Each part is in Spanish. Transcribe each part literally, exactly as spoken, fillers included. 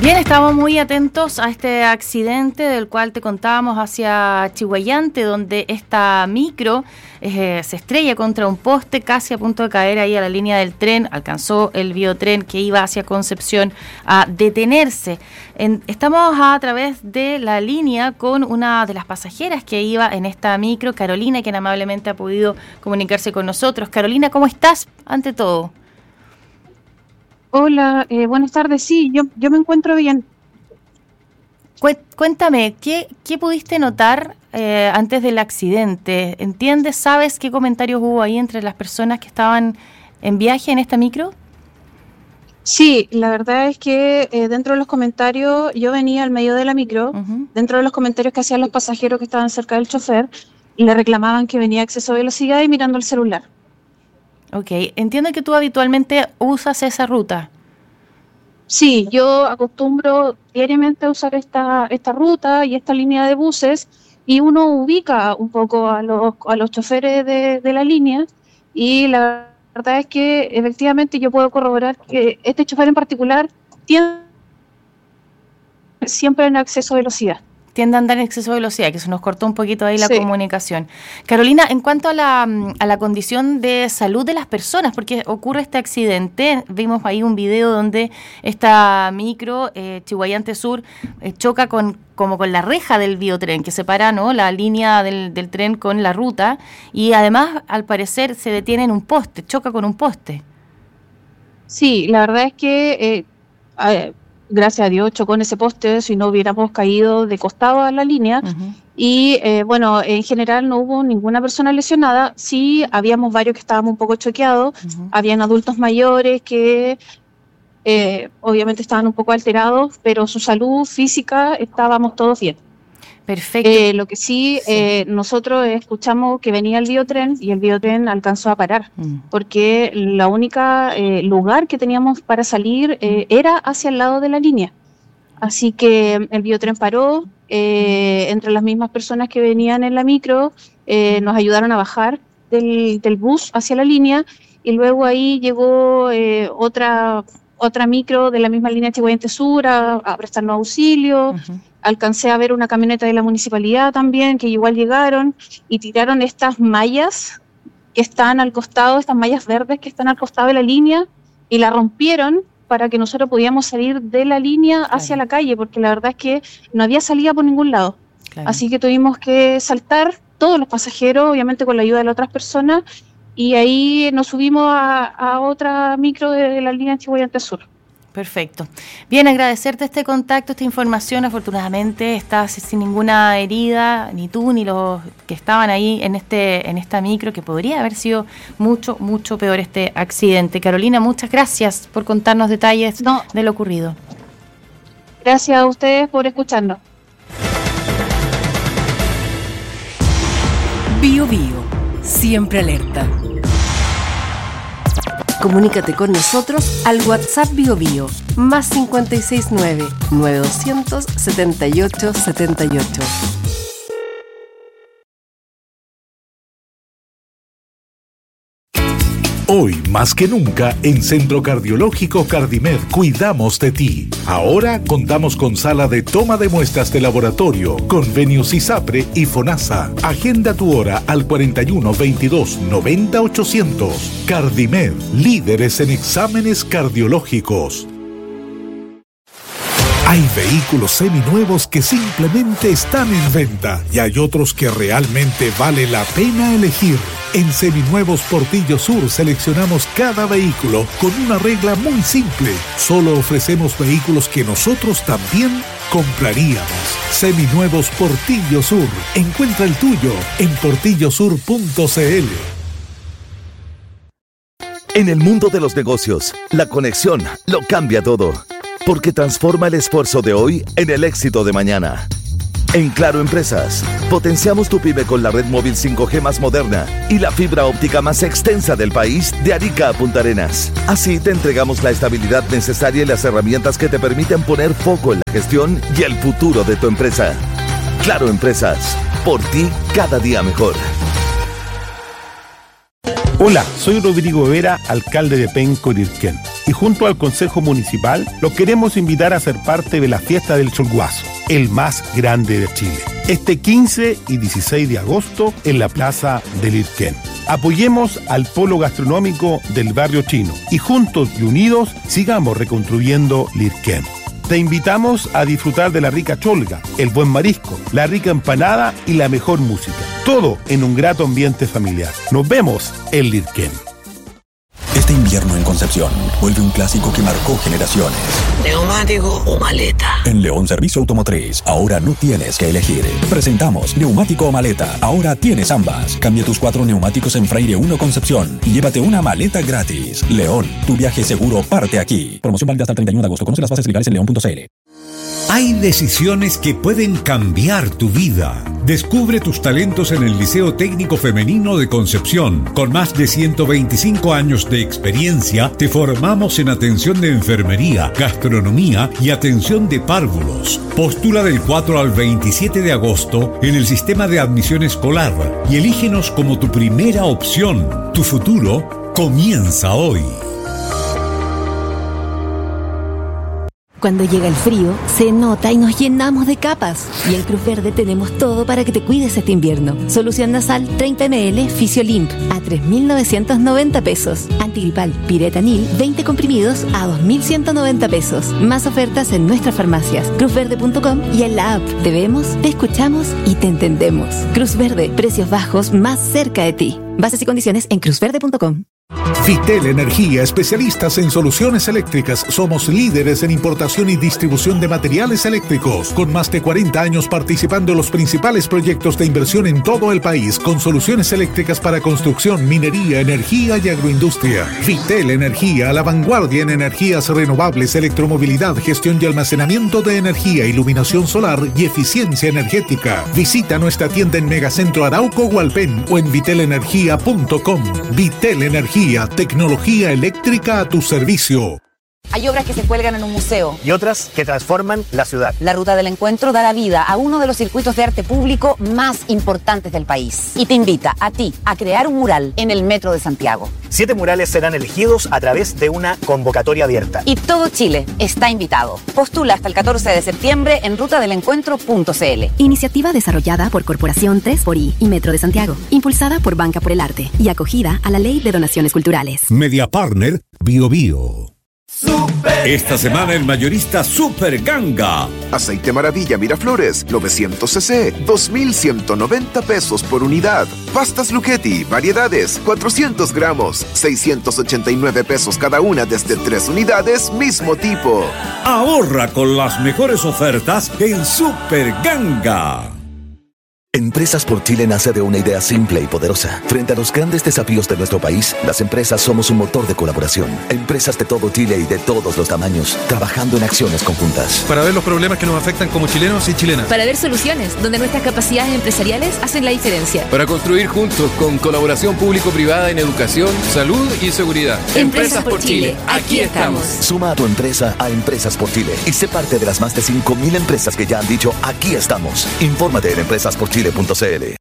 Bien, estamos muy atentos a este accidente del cual te contábamos hacia Chillhuayante, donde esta micro eh, se estrella contra un poste casi a punto de caer ahí a la línea del tren. Alcanzó el biotren que iba hacia Concepción a detenerse. En, estamos a través de la línea con una de las pasajeras que iba en esta micro, Carolina, quien amablemente ha podido comunicarse con nosotros. Carolina, ¿cómo estás? Ante todo. Hola, eh, buenas tardes. Sí, yo, yo me encuentro bien. Cuéntame, ¿qué, qué pudiste notar eh, antes del accidente? ¿Entiendes, sabes qué comentarios hubo ahí entre las personas que estaban en viaje en esta micro? Sí, la verdad es que eh, dentro de los comentarios, yo venía al medio de la micro, uh-huh. Dentro de los comentarios que hacían los pasajeros que estaban cerca del chofer, le reclamaban que venía a exceso de velocidad y mirando el celular. Ok, entiendo que tú habitualmente usas esa ruta. Sí, yo acostumbro diariamente a usar esta, esta ruta y esta línea de buses, y uno ubica un poco a los, a los choferes de, de la línea, y la verdad es que efectivamente yo puedo corroborar que este chofer en particular tiene siempre en exceso de velocidad. Tiende a andar en exceso de velocidad, que se nos cortó un poquito ahí la sí. comunicación. Carolina, en cuanto a la, a la condición de salud de las personas, porque ocurre este accidente, vimos ahí un video donde esta micro, eh, Chillhuayante Sur, eh, choca con como con la reja del biotren, que separa, ¿no?, la línea del, del tren con la ruta, y además, al parecer, se detiene en un poste, choca con un poste. Sí, la verdad es que... Eh, eh, gracias a Dios chocó en ese poste, si no hubiéramos caído de costado a la línea. Uh-huh. Y eh, bueno, en general no hubo ninguna persona lesionada. Sí, habíamos varios que estábamos un poco choqueados. Uh-huh. Habían adultos mayores que eh, obviamente estaban un poco alterados, pero su salud física estábamos todos bien. Perfecto. Eh, lo que sí, sí. Eh, nosotros escuchamos que venía el biotren y el biotren alcanzó a parar, mm. porque la única eh, lugar que teníamos para salir eh, era hacia el lado de la línea. Así que el biotren paró, eh, entre las mismas personas que venían en la micro eh, nos ayudaron a bajar del, del bus hacia la línea, y luego ahí llegó eh, otra, otra micro de la misma línea Chillhuayante Sur a, a prestarnos auxilio. Uh-huh. Alcancé a ver una camioneta de la municipalidad también, que igual llegaron y tiraron estas mallas que están al costado, estas mallas verdes que están al costado de la línea, y la rompieron para que nosotros pudiéramos salir de la línea hacia claro. la calle, porque la verdad es que no había salida por ningún lado. Claro. Así que tuvimos que saltar todos los pasajeros, obviamente con la ayuda de las otras personas, y ahí nos subimos a, a otra micro de la línea Chillhuayante Sur. Perfecto. Bien, agradecerte este contacto, esta información. Afortunadamente estás sin ninguna herida, ni tú ni los que estaban ahí en este en esta micro, que podría haber sido mucho, mucho peor este accidente. Carolina, muchas gracias por contarnos detalles no. de lo ocurrido. Gracias a ustedes por escucharnos. Bio Bio, siempre alerta. Comunícate con nosotros al WhatsApp Bio Bio, más cinco seis nueve, nueve dos cero cero, siete ocho siete ocho. Hoy, más que nunca, en Centro Cardiológico Cardimed cuidamos de ti. Ahora contamos con sala de toma de muestras de laboratorio, convenios ISAPRE y FONASA. Agenda tu hora al cuarenta y uno, veintidós, noventa, ochocientos. Cardimed, líderes en exámenes cardiológicos. Hay vehículos seminuevos que simplemente están en venta y hay otros que realmente vale la pena elegir. En Seminuevos Portillo Sur seleccionamos cada vehículo con una regla muy simple. Solo ofrecemos vehículos que nosotros también compraríamos. Seminuevos Portillo Sur. Encuentra el tuyo en portillo sur punto c l. En el mundo de los negocios, la conexión lo cambia todo. Porque transforma el esfuerzo de hoy en el éxito de mañana. En Claro Empresas, potenciamos tu pyme con la red móvil cinco G más moderna y la fibra óptica más extensa del país, de Arica a Punta Arenas. Así te entregamos la estabilidad necesaria y las herramientas que te permiten poner foco en la gestión y el futuro de tu empresa. Claro Empresas, por ti cada día mejor. Hola, soy Rodrigo Vera, alcalde de Penco, Lirquén, y junto al Consejo Municipal los queremos invitar a ser parte de la Fiesta del Cholguazo, el más grande de Chile, este quince y dieciséis de agosto en la Plaza de Lirquén. Apoyemos al polo gastronómico del barrio chino y juntos y unidos sigamos reconstruyendo Lirquén. Te invitamos a disfrutar de la rica cholga, el buen marisco, la rica empanada y la mejor música. Todo en un grato ambiente familiar. Nos vemos en Lirquén. Este invierno en Concepción vuelve un clásico que marcó generaciones. ¿Neumático o maleta? En León Servicio Automotriz, ahora no tienes que elegir. Presentamos neumático o maleta. Ahora tienes ambas. Cambia tus cuatro neumáticos en Freire uno Concepción y llévate una maleta gratis. León, tu viaje seguro parte aquí. Promoción válida hasta el treinta y uno de agosto. Conoce las bases legales en león punto c l. Hay decisiones que pueden cambiar tu vida. Descubre tus talentos en el Liceo Técnico Femenino de Concepción. Con más de ciento veinticinco años de experiencia, te formamos en atención de enfermería, gastronomía y atención de párvulos. Postula del cuatro al veintisiete de agosto en el sistema de admisión escolar y elígenos como tu primera opción. Tu futuro comienza hoy. Cuando llega el frío, se nota y nos llenamos de capas. Y en Cruz Verde tenemos todo para que te cuides este invierno. Solución nasal treinta mililitros Fisiolimp a tres mil novecientos noventa pesos. Antigripal Piretanil veinte comprimidos a dos mil ciento noventa pesos. Más ofertas en nuestras farmacias, cruz verde punto com y en la app. Te vemos, te escuchamos y te entendemos. Cruz Verde, precios bajos más cerca de ti. Bases y condiciones en cruz verde punto com. Vitel Energía, especialistas en soluciones eléctricas. Somos líderes en importación y distribución de materiales eléctricos, con más de cuarenta años participando en los principales proyectos de inversión en todo el país, con soluciones eléctricas para construcción, minería, energía y agroindustria. Vitel Energía, a la vanguardia en energías renovables, electromovilidad, gestión y almacenamiento de energía, iluminación solar y eficiencia energética. Visita nuestra tienda en Megacentro Arauco, Hualpén o en vitel energía punto com. Vitel Energía, tecnología eléctrica a tu servicio. Hay obras que se cuelgan en un museo y otras que transforman la ciudad. La Ruta del Encuentro dará vida a uno de los circuitos de arte público más importantes del país y te invita a ti a crear un mural en el Metro de Santiago. Siete murales serán elegidos a través de una convocatoria abierta. Y todo Chile está invitado. Postula hasta el catorce de septiembre en ruta del encuentro punto c l. Iniciativa desarrollada por Corporación tres por I y Metro de Santiago, impulsada por Banca por el Arte y acogida a la Ley de Donaciones Culturales. Media Partner Bio Bio. Super. Esta semana el mayorista Super Ganga. Aceite Maravilla Miraflores, novecientos centilitros, dos mil ciento noventa pesos por unidad. Pastas Lucchetti, variedades, cuatrocientos gramos, seiscientos ochenta y nueve pesos cada una desde tres unidades, mismo tipo. Ahorra con las mejores ofertas en Super Ganga. Empresas por Chile nace de una idea simple y poderosa. Frente a los grandes desafíos de nuestro país, las empresas somos un motor de colaboración. Empresas de todo Chile y de todos los tamaños, trabajando en acciones conjuntas. Para ver los problemas que nos afectan como chilenos y chilenas. Para ver soluciones donde nuestras capacidades empresariales hacen la diferencia. Para construir juntos con colaboración público-privada en educación, salud y seguridad. Empresas, Empresas por, por Chile, Chile. Aquí estamos. Suma a tu empresa a Empresas por Chile y sé parte de las más de cinco mil empresas que ya han dicho aquí estamos. Infórmate en empresas por chile punto c l.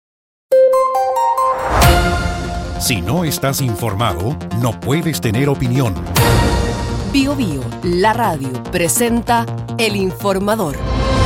Si no estás informado, no puedes tener opinión. Bio Bio, la radio, presenta El Informador.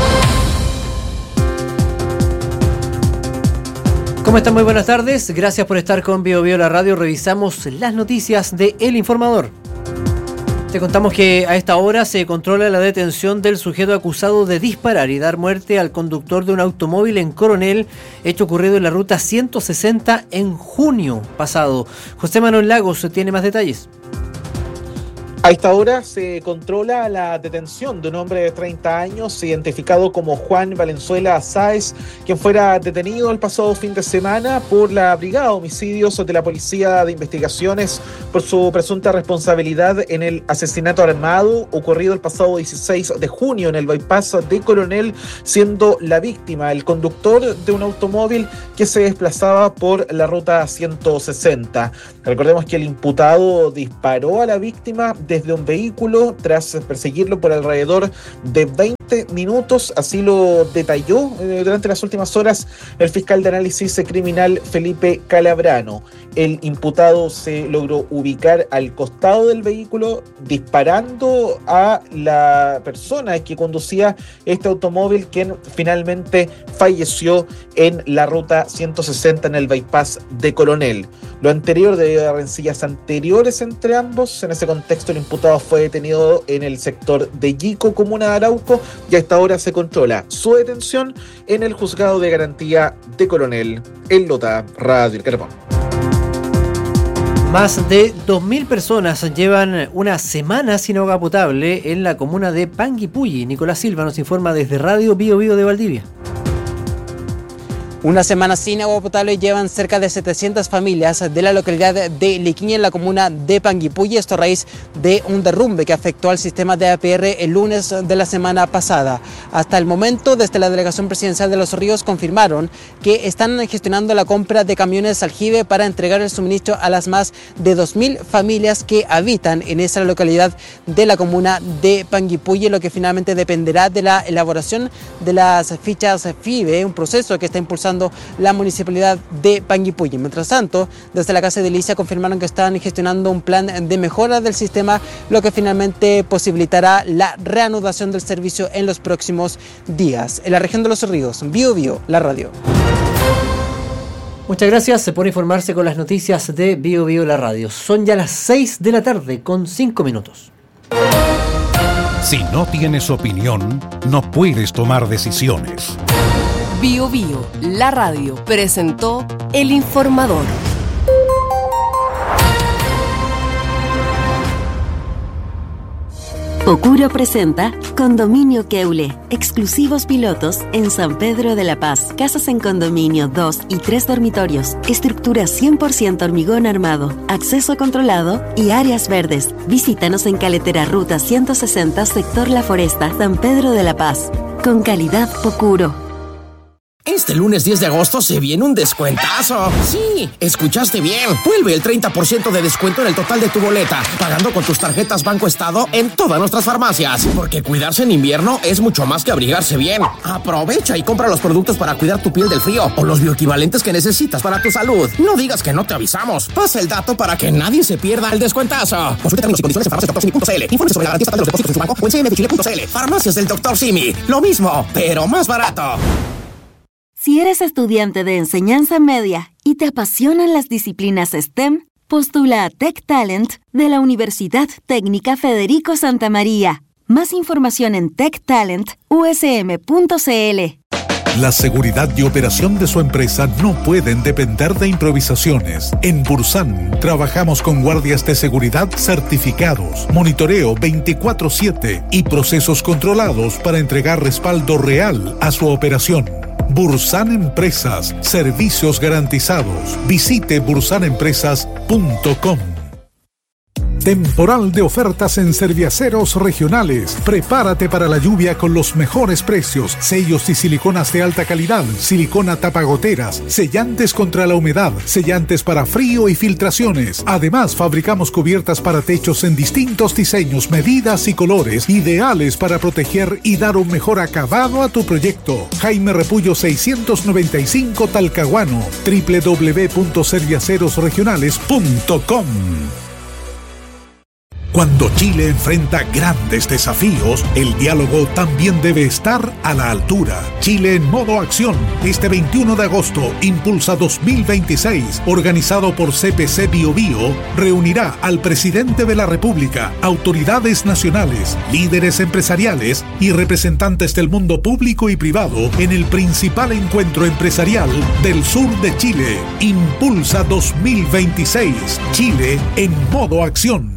¿Cómo están? Muy buenas tardes. Gracias por estar con Bio Bio, la radio. Revisamos las noticias de El Informador. Te contamos que a esta hora se controla la detención del sujeto acusado de disparar y dar muerte al conductor de un automóvil en Coronel, hecho ocurrido en la ruta ciento sesenta en junio pasado. José Manuel Lagos tiene más detalles. A esta hora se controla la detención de un hombre de treinta años identificado como Juan Valenzuela Sáez, quien fuera detenido el pasado fin de semana por la Brigada de Homicidios de la Policía de Investigaciones por su presunta responsabilidad en el asesinato armado ocurrido el pasado dieciséis de junio en el bypass de Coronel, siendo la víctima el conductor de un automóvil que se desplazaba por la ruta ciento sesenta. Recordemos que el imputado disparó a la víctima desde un vehículo tras perseguirlo por alrededor de veinte veinte minutos, así lo detalló eh, durante las últimas horas el fiscal de análisis criminal Felipe Calabrano. El imputado se logró ubicar al costado del vehículo disparando a la persona que conducía este automóvil, quien finalmente falleció en la ruta ciento sesenta en el bypass de Coronel. Lo anterior debido a rencillas anteriores entre ambos. En ese contexto, el imputado fue detenido en el sector de Yico, comuna de Arauco, y a esta hora se controla su detención en el juzgado de garantía de Coronel, en Lota, Radio El Carbón. Más de dos mil personas llevan una semana sin agua potable en la comuna de Panguipulli. Nicolás Silva nos informa desde Radio Bio Bio de Valdivia. Una semana sin agua potable llevan cerca de setecientas familias de la localidad de Liquiña, en la comuna de Panguipulli, esto a raíz de un derrumbe que afectó al sistema de A P R el lunes de la semana pasada. Hasta el momento, desde la Delegación Presidencial de Los Ríos confirmaron que están gestionando la compra de camiones aljibe para entregar el suministro a las más de dos mil familias que habitan en esa localidad de la comuna de Panguipulli, lo que finalmente dependerá de la elaboración de las fichas F I B E, un proceso que está impulsando la municipalidad de Panguipulli. Mientras tanto, desde la Casa de Delicia confirmaron que están gestionando un plan de mejora del sistema, lo que finalmente posibilitará la reanudación del servicio en los próximos días. En la región de Los Ríos, Bio Bio, la radio. Muchas gracias por informarse con las noticias de Bio Bio, la radio. Son ya las seis de la tarde con cinco minutos. Si no tienes opinión, no puedes tomar decisiones. Bio Bio, la radio, presentó El Informador. Pocuro presenta Condominio Keule, exclusivos pilotos en San Pedro de la Paz. Casas en condominio, dos y tres dormitorios, estructura cien por ciento hormigón armado, acceso controlado y áreas verdes. Visítanos en Caletera Ruta ciento sesenta, sector La Foresta, San Pedro de la Paz. Con calidad Pocuro. Este lunes diez de agosto se viene un descuentazo. Sí, escuchaste bien. Vuelve el treinta por ciento de descuento en el total de tu boleta, pagando con tus tarjetas Banco Estado en todas nuestras farmacias. Porque cuidarse en invierno es mucho más que abrigarse bien. Aprovecha y compra los productos para cuidar tu piel del frío o los bioequivalentes que necesitas para tu salud. No digas que no te avisamos. Pasa el dato para que nadie se pierda el descuentazo. Consulta términos y condiciones en farmacias doctor simi punto c l. Informe sobre la garantía estatal de los depósitos en su banco o en c m de chile punto c l. Farmacias del doctor Simi. Lo mismo, pero más barato. Si eres estudiante de enseñanza media y te apasionan las disciplinas STEM, postula a Tech Talent de la Universidad Técnica Federico Santa María. Más información en tech talent u s m punto c l. La seguridad y operación de su empresa no pueden depender de improvisaciones. En Bursan trabajamos con guardias de seguridad certificados, monitoreo veinticuatro siete y procesos controlados para entregar respaldo real a su operación. Bursan Empresas, servicios garantizados. Visite bursan empresas punto com. Temporal de ofertas en Serviaceros Regionales. Prepárate para la lluvia con los mejores precios. Sellos y siliconas de alta calidad, silicona tapagoteras, sellantes contra la humedad, sellantes para frío y filtraciones. Además, fabricamos cubiertas para techos en distintos diseños, medidas y colores, ideales para proteger y dar un mejor acabado a tu proyecto. Jaime Repullo seiscientos noventa y cinco, Talcahuano. doble u doble u doble u punto serviaceros regionales punto com. Cuando Chile enfrenta grandes desafíos, el diálogo también debe estar a la altura. Chile en modo acción. Este veintiuno de agosto, Impulsa dos mil veintiséis, organizado por C P C Bio Bio, reunirá al presidente de la República, autoridades nacionales, líderes empresariales y representantes del mundo público y privado en el principal encuentro empresarial del sur de Chile. Impulsa dos mil veintiséis. Chile en modo acción.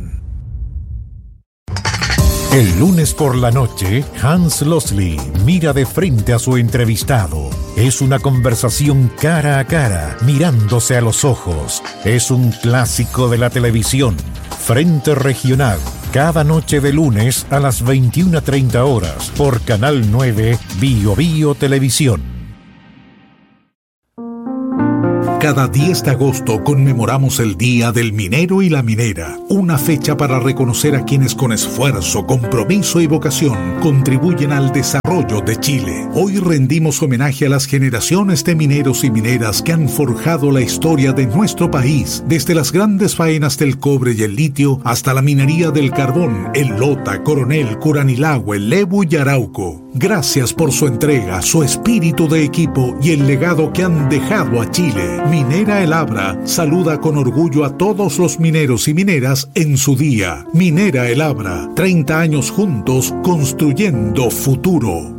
El lunes por la noche, Hans Losley mira de frente a su entrevistado. Es una conversación cara a cara, mirándose a los ojos. Es un clásico de la televisión. Frente Regional, cada noche de lunes a las veintiuna treinta horas, por Canal nueve, Bio Bio Televisión. Cada diez de agosto conmemoramos el Día del Minero y la Minera, una fecha para reconocer a quienes con esfuerzo, compromiso y vocación contribuyen al desarrollo de Chile. Hoy rendimos homenaje a las generaciones de mineros y mineras que han forjado la historia de nuestro país, desde las grandes faenas del cobre y el litio hasta la minería del carbón en Lota, Coronel, Curanilahue, Lebu y Arauco. Gracias por su entrega, su espíritu de equipo y el legado que han dejado a Chile. Minera El Abra saluda con orgullo a todos los mineros y mineras en su día. Minera El Abra, treinta años juntos construyendo futuro.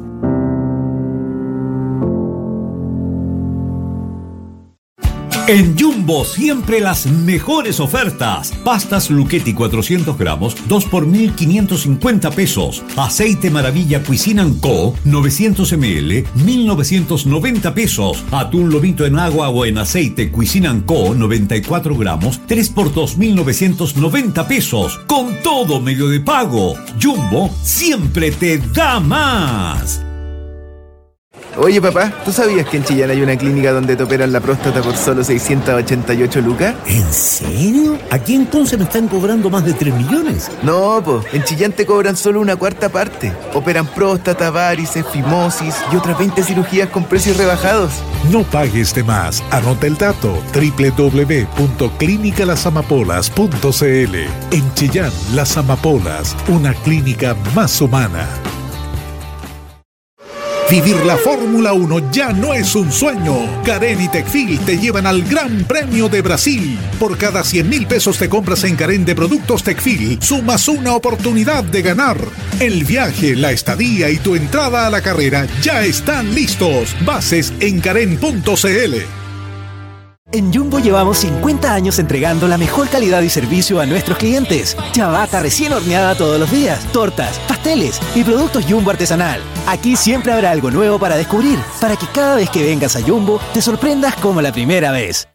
En Jumbo siempre las mejores ofertas. Pastas Lucchetti cuatrocientos gramos, dos por mil quinientos cincuenta pesos. Aceite Maravilla Cuisine and Co, novecientos mililitros, mil novecientos noventa pesos. Atún lomito en agua o en aceite Cuisine and Co, noventa y cuatro gramos, tres por dos mil novecientos noventa pesos. Con todo medio de pago. Jumbo siempre te da más. Oye papá, ¿tú sabías que en Chillán hay una clínica donde te operan la próstata por solo seiscientos ochenta y ocho lucas? ¿En serio? Aquí en Conce me están cobrando más de tres millones. No, po, en Chillán te cobran solo una cuarta parte. Operan próstata, varices, fimosis y otras veinte cirugías con precios rebajados. No pagues de más. Anota el dato: doble u doble u doble u punto clínica las amapolas punto c l. En Chillán, Las Amapolas, una clínica más humana. Vivir la Fórmula uno ya no es un sueño. Carén y Tecfil te llevan al Gran Premio de Brasil. Por cada cien mil pesos te compras en Carén de productos Tecfil, sumas una oportunidad de ganar. El viaje, la estadía y tu entrada a la carrera ya están listos. Bases en carén punto c l. En Jumbo llevamos cincuenta años entregando la mejor calidad y servicio a nuestros clientes. Ciabatta recién horneada todos los días, tortas, pasteles y productos Jumbo artesanal. Aquí siempre habrá algo nuevo para descubrir, para que cada vez que vengas a Jumbo te sorprendas como la primera vez.